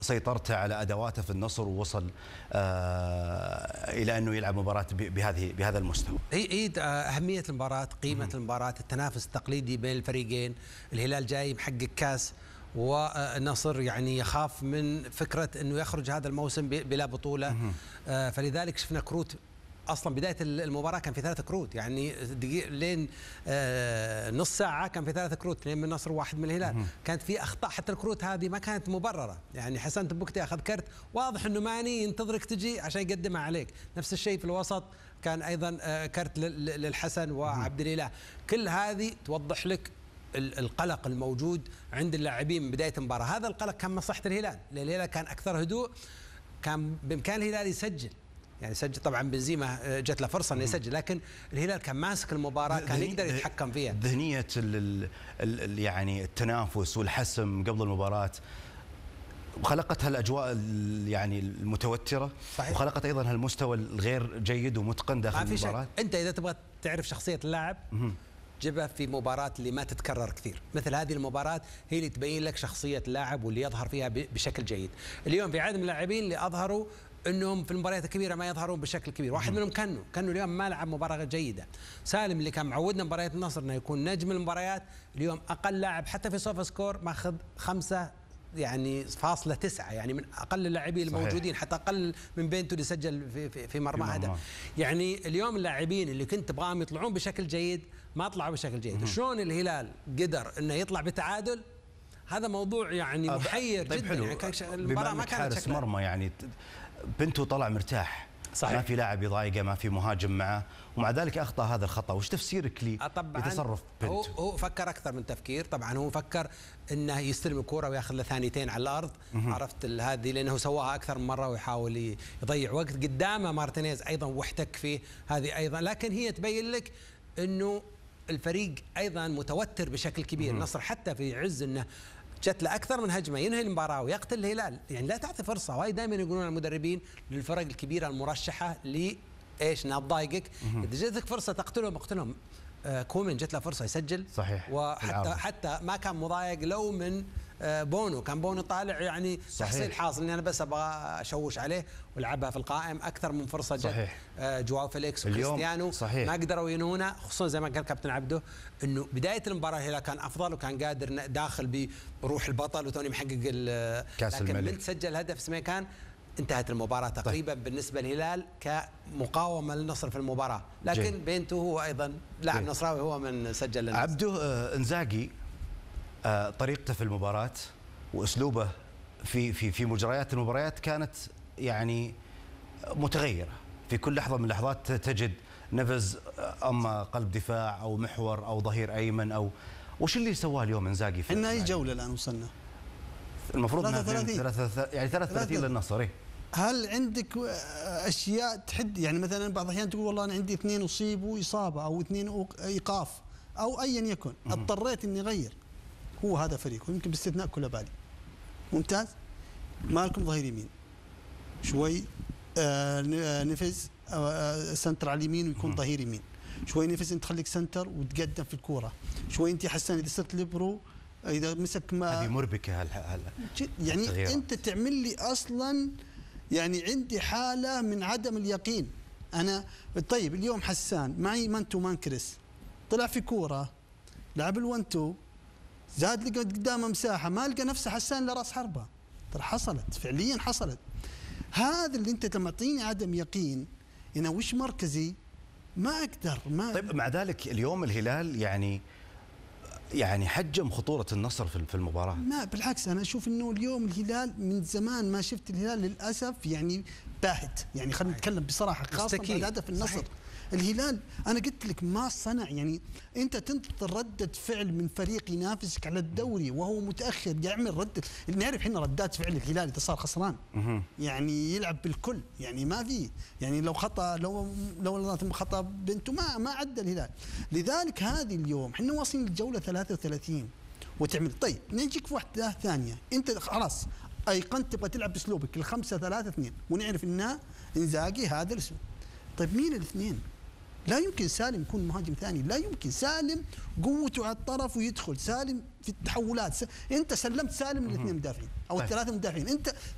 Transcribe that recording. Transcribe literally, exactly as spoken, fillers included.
سيطرته على ادواته في النصر ووصل آه الى انه يلعب مباراه بهذه بهذا المستوى. هي هي اهميه المباراه، قيمه المباراه، التنافس التقليدي بين الفريقين، الهلال جاي محقق كاس والنصر يعني يخاف من فكره انه يخرج هذا الموسم بلا بطوله. آه فلذلك شفنا كروت. اصلا بدايه المباراه كان في ثلاث كروت، يعني دقيقه لين آه نص ساعه كان في ثلاث كروت، اثنين من النصر وواحد من الهلال. كانت في اخطاء، حتى الكروت هذه ما كانت مبرره، يعني حسن تبكتي اخذ كرت واضح انه ماني ينتظرك تجي عشان يقدمها عليك. نفس الشيء في الوسط كان ايضا آه كرت للحسن وعبد الاله. كل هذه توضح لك القلق الموجود عند اللاعبين من بدايه المباراه. هذا القلق كان مصلحه الهلال، لان الهلال كان اكثر هدوء، كان بامكان الهلال يسجل، يعني سجل طبعا بنزيما جت له فرصه انه يسجل، لكن الهلال كان ماسك المباراه، كان يقدر يتحكم فيها. ذهنيه ال ال يعني التنافس والحسم قبل المباراه وخلقت هالاجواء يعني المتوتره. صحيح. وخلقت ايضا هالمستوى الغير جيد ومتقن داخل المباراه. انت اذا تبغى تعرف شخصيه اللاعب جبها في مباراة اللي ما تتكرر كثير، مثل هذه المباراة هي اللي تبين لك شخصية اللاعب واللي يظهر فيها بشكل جيد. اليوم في عدد من اللاعبين اللي أظهروا أنهم في المباريات الكبيرة ما يظهرون بشكل كبير، واحد منهم كانوا كانوا اليوم ما لعب مباراة جيدة. سالم اللي كان معودنا مباريات النصر أنه يكون نجم المباريات، اليوم أقل لاعب حتى في سوفا سكور ماخذ خمسة يعني فاصلة تسعة، يعني من اقل اللاعبين الموجودين، حتى اقل من بينتو اللي سجل في في, في مرمى هدف. يعني اليوم اللاعبين اللي كنت تبغاهم يطلعون بشكل جيد ما طلعوا بشكل جيد. شلون الهلال قدر انه يطلع بتعادل؟ هذا موضوع يعني محير طيب جدا. حلو. يعني المباراه ما كانت حارس مرمى، يعني بنتو طلع مرتاح. صحيح. ما في لاعب يضايقه، ما في مهاجم معه، ومع ذلك اخطا هذا الخطا. وش تفسيرك لي لتصرف بنتو؟ هو هو فكر اكثر من تفكير. طبعا هو فكر انه يستلم الكوره وياخذ له ثانيتين على الارض. عرفت هذه لانه سواها اكثر من مره ويحاول يضيع وقت قدامه. مارتينيز ايضا واحتك فيه، هذه ايضا. لكن هي تبين لك انه الفريق ايضا متوتر بشكل كبير. النصر حتى في عز انه جت له اكثر من هجمه ينهي المباراه ويقتل الهلال، يعني لا تعطي فرصه. وهي دائما يقولون المدربين للفرق الكبيره المرشحه ل ايش؟ انها تضايقك. اذا جتك فرصه تقتلهم اقتلهم. آه كومن جت له فرصه يسجل. صحيح. وحتى حتى ما كان مضايق لو من آه بونو، كان بونو طالع يعني تحصيل حاصل اني انا بس ابغى اشوش عليه، ولعبها في القائم. اكثر من فرصه جت. صحيح. آه جواو فيليكس وكريستيانو ما قدروا ينهونها، خصوصا زي ما قال كابتن عبده انه بدايه المباراه الهلال كان افضل وكان قادر داخل بروح البطل وتوني محقق كاس لكن الملك. من تسجل هدف سميكان انتهت المباراة تقريبا. طيب. بالنسبة للهلال كمقاومة للنصر في المباراة، لكن جي. بينتو هو أيضا لاعب نصراوي هو من سجل للنصر. عبده آه انزاغي آه طريقته في المباراة وأسلوبه في في في مجريات المباريات كانت يعني متغيرة. في كل لحظة من اللحظات تجد نفز أما قلب دفاع أو محور أو ظهير أيمن أو وش اللي سواه اليوم انزاغي؟ احنا أي جولة الآن وصلنا؟ المفروض ثلاثة يعني ثلاثة وثلاثين للنصر. هل عندك اشياء تحد؟ يعني مثلا بعض الاحيان تقول والله انا عندي اثنين اصيبوا اصابه او اثنين ايقاف او ايا يكن، اضطريت اني اغير. هو هذا فريق ويمكن باستثناء كولوبالي. ممتاز. ما لكم ظهير يمين شوي آه نفز آه سنتر على اليمين ويكون ظهير يمين شوي. نفز انت خليك سنتر وتقدم في الكوره شوي. انت حسان اذا صرت ليبرو اذا مسك ما هذه مربكه هلا يعني التغييرات. انت تعمل لي اصلا يعني عندي حاله من عدم اليقين. انا طيب اليوم حسان معي مان تو مان كريس طلع في كوره لعب الون تو زاد لقى قدامه مساحه ما لقى نفسه حسان لراس حربه. ترى حصلت فعليا حصلت. هذا اللي انت لما تعطيني عدم يقين انا وش مركزي ما اقدر ما. طيب مع ذلك اليوم الهلال يعني يعني حجم خطورة النصر في المباراة. ما بالعكس أنا أشوف إنه اليوم الهلال من زمان ما شفت الهلال للأسف يعني باهت. يعني خلينا نتكلم بصراحة خاصة بعد هدف النصر. صحيح. الهلال أنا قلت لك ما صنع. يعني أنت تنتظر ردة فعل من فريق ينافسك على الدوري وهو متأخر يعمل ردة. نعرف إحنا ردات فعل الهلال إذا صار خسران يعني يلعب بالكل. يعني ما في يعني لو خطأ لو لو خطأ بنتو ما ما عدى الهلال. لذلك هذه اليوم إحنا واصلين للجولة ثلاثة وثلاثين وتعمل. طيب نجيك في واحدة ثانية أنت خلاص أيقنت تبغى تلعب بأسلوبك الخمسة ثلاثة اثنين ونعرف إنها انزاغي هذا الأسلوب. طيب مين الاثنين؟ لا يمكن سالم يكون مهاجم ثاني. لا يمكن. سالم قوته على الطرف ويدخل. سالم في التحولات. س... انت سلمت سالم الاثنين مدافعين او الثلاثه مدافعين. انت